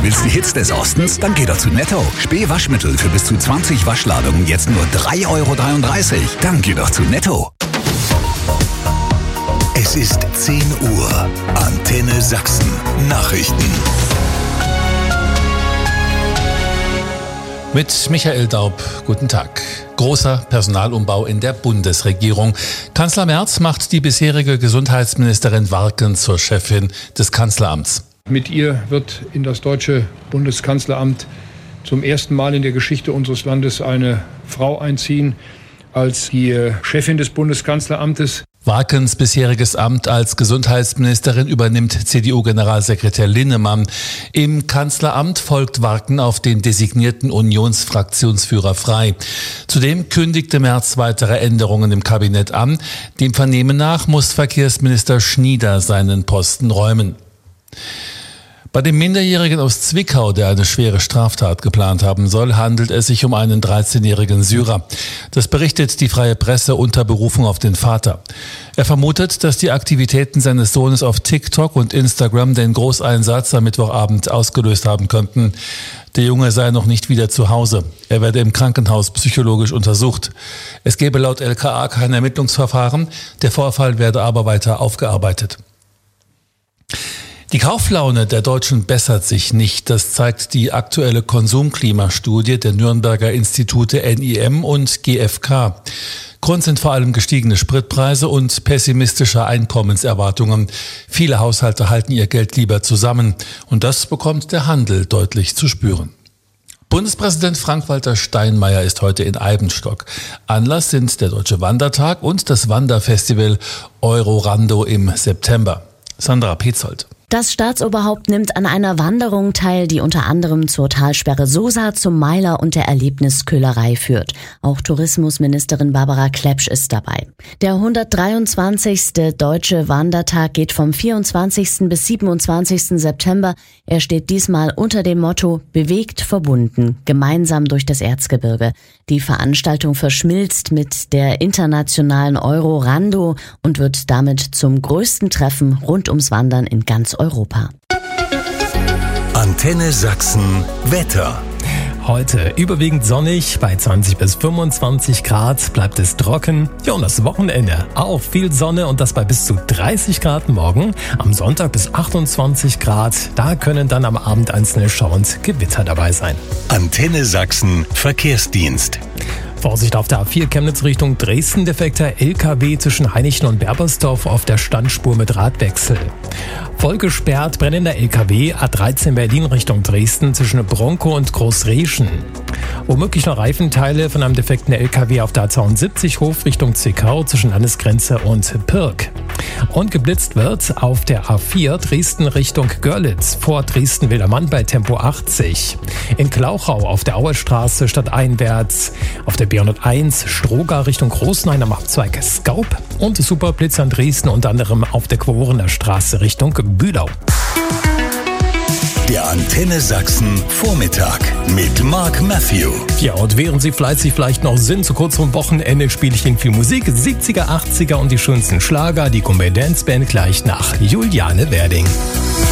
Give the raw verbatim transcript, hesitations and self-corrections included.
Willst die Hits des Ostens? Dann geh doch zu Netto. Spee Waschmittel für bis zu zwanzig Waschladungen jetzt nur drei Euro dreiunddreißig. Dann geh doch zu Netto. Es ist zehn Uhr. Antenne Sachsen. Nachrichten. Mit Michael Daub, guten Tag. Großer Personalumbau in der Bundesregierung. Kanzler Merz macht die bisherige Gesundheitsministerin Warken zur Chefin des Kanzleramts. Mit ihr wird in das deutsche Bundeskanzleramt zum ersten Mal in der Geschichte unseres Landes eine Frau einziehen als die Chefin des Bundeskanzleramtes. Warkens bisheriges Amt als Gesundheitsministerin übernimmt C D U-Generalsekretär Linnemann. Im Kanzleramt folgt Warken auf den designierten Unionsfraktionsführer Frey. Zudem kündigte Merz weitere Änderungen im Kabinett an. Dem Vernehmen nach muss Verkehrsminister Schnieder seinen Posten räumen. Bei dem Minderjährigen aus Zwickau, der eine schwere Straftat geplant haben soll, handelt es sich um einen dreizehnjährigen Syrer. Das berichtet die Freie Presse unter Berufung auf den Vater. Er vermutet, dass die Aktivitäten seines Sohnes auf TikTok und Instagram den Großeinsatz am Mittwochabend ausgelöst haben könnten. Der Junge sei noch nicht wieder zu Hause. Er werde im Krankenhaus psychologisch untersucht. Es gebe laut L K A kein Ermittlungsverfahren. Der Vorfall werde aber weiter aufgearbeitet. Die Kauflaune der Deutschen bessert sich nicht. Das zeigt die aktuelle Konsumklimastudie der Nürnberger Institute N I M und G F K. Grund sind vor allem gestiegene Spritpreise und pessimistische Einkommenserwartungen. Viele Haushalte halten ihr Geld lieber zusammen. Und das bekommt der Handel deutlich zu spüren. Bundespräsident Frank-Walter Steinmeier ist heute in Eibenstock. Anlass sind der Deutsche Wandertag und das Wanderfestival Eurorando im September. Sandra Petzold. Das Staatsoberhaupt nimmt an einer Wanderung teil, die unter anderem zur Talsperre Sosa, zum Meiler und der Erlebnisköhlerei führt. Auch Tourismusministerin Barbara Klepsch ist dabei. Der hundertdreiundzwanzigste Deutsche Wandertag geht vom vierundzwanzigsten bis siebenundzwanzigsten September. Er steht diesmal unter dem Motto Bewegt, verbunden, gemeinsam durch das Erzgebirge. Die Veranstaltung verschmilzt mit der internationalen Eurorando und wird damit zum größten Treffen rund ums Wandern in ganz Europa. Antenne Sachsen Wetter. Heute überwiegend sonnig, bei zwanzig bis fünfundzwanzig Grad bleibt es trocken. Ja, und das Wochenende auch viel Sonne und das bei bis zu dreißig Grad morgen. Am Sonntag bis achtundzwanzig Grad, da können dann am Abend einzelne Schauer und Gewitter dabei sein. Antenne Sachsen Verkehrsdienst. Vorsicht auf der A vier Chemnitz Richtung Dresden, defekter L K W zwischen Hainichen und Berbersdorf auf der Standspur mit Radwechsel. Voll gesperrt brennender L K W A dreizehn Berlin Richtung Dresden zwischen Bronkow und Großreschen. Womöglich noch Reifenteile von einem defekten L K W auf der A zweiundsiebzig Hof Richtung Zwickau zwischen Landesgrenze und Pirk. Und geblitzt wird auf der A vier Dresden Richtung Görlitz vor Dresden-Wildermann bei Tempo achtzig. In Glauchau auf der Auerstraße stadteinwärts, auf der B hunderteins Stroga Richtung Großenhain am Abzweig Skaup und Superblitz an Dresden unter anderem auf der Quorener Straße Richtung Bühlau. Der Antenne Sachsen Vormittag mit Mark Matthew. Ja, und während Sie fleißig vielleicht noch sind, zu kurz vom Wochenende spiele ich Ihnen viel Musik, siebziger, achtziger und die schönsten Schlager, die Comedy Dance Band gleich nach Juliane Werding.